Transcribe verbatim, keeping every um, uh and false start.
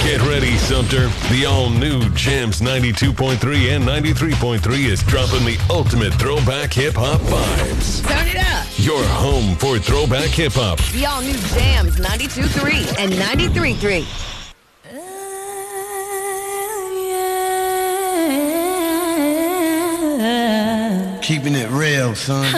Get ready, Sumter. The all-new Jams ninety-two point three and ninety-three point three is dropping the ultimate throwback hip-hop vibes. Turn it up. Your home for throwback hip-hop. The all-new Jams ninety-two point three and ninety-three point three. Keeping it real, son.